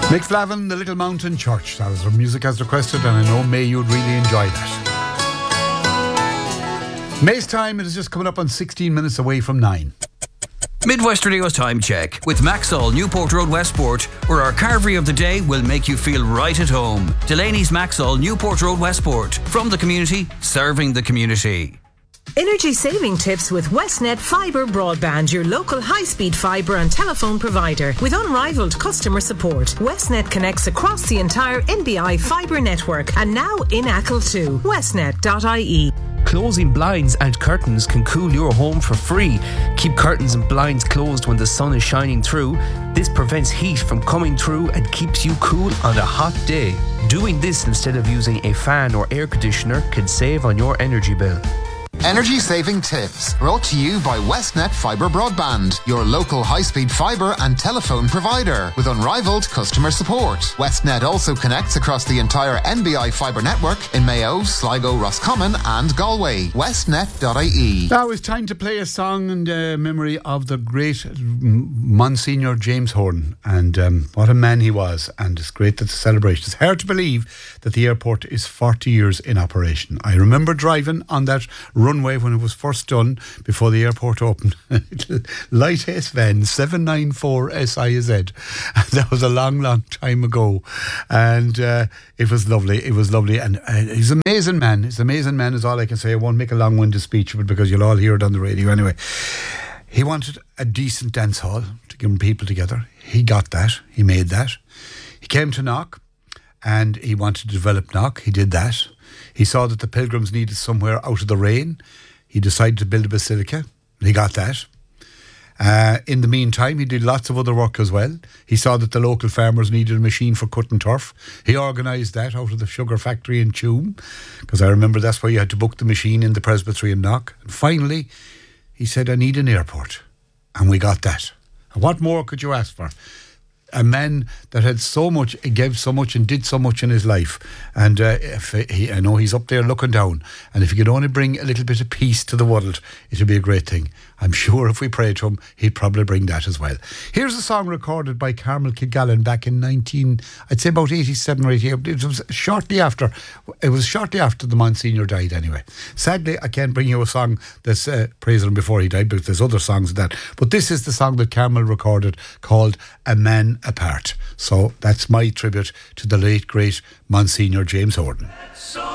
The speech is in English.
Mick Flavin, The Little Mountain Church. That was her music as requested, and I know May you'd really enjoy that. May's time, it is just coming up on 16 minutes away from 9. Midwest Radio's time check with Maxall, Newport Road, Westport, where our carvery of the day will make you feel right at home. Delaney's Maxall, Newport Road, Westport. From the community, serving the community. Energy saving tips with Westnet Fibre Broadband, your local high-speed fibre and telephone provider. With unrivaled customer support, Westnet connects across the entire NBI fibre network and now in Achill too. Westnet.ie. Closing blinds and curtains can cool your home for free. Keep curtains and blinds closed when the sun is shining through. This prevents heat from coming through and keeps you cool on a hot day. Doing this instead of using a fan or air conditioner can save on your energy bill. Energy saving tips brought to you by Westnet Fibre Broadband, your local high-speed fibre and telephone provider with unrivaled customer support. Westnet also connects across the entire NBI fibre network in Mayo, Sligo, Roscommon and Galway. Westnet.ie. Now it's time to play a song in memory of the great Monsignor James Horton, and what a man he was, and it's great that it's a celebration. It's hard to believe that the airport is 40 years in operation. I remember driving on that runway when it was first done before the airport opened. Light S van 794 SIZ. That was a long time ago, and it was lovely. It was lovely, and he's an amazing man. He's an amazing man is all I can say. I won't make a long-winded speech, but because you'll all hear it on the radio anyway. He wanted a decent dance hall to get people together. He got that. He made that. He came to Knock, and he wanted to develop Knock. He did that. He saw that the pilgrims needed somewhere out of the rain. He decided to build a basilica. He got that. In the meantime, he did lots of other work as well. He saw that the local farmers needed a machine for cutting turf. He organised that out of the sugar factory in Tuam, because I remember that's where you had to book the machine in the Presbytery in Knock. And finally, he said, I need an airport. And we got that. And what more could you ask for? A man that had so much, gave so much and did so much in his life. And I know he's up there looking down. And if he could only bring a little bit of peace to the world, it would be a great thing. I'm sure if we prayed to him, he'd probably bring that as well. Here's a song recorded by Carmel Kilgallen back in I'd say about 87 or 88. It was shortly after the Monsignor died anyway. Sadly, I can't bring you a song that's praising him before he died, because there's other songs than that. But this is the song that Carmel recorded called A Man Apart. So that's my tribute to the late, great Monsignor James Horton.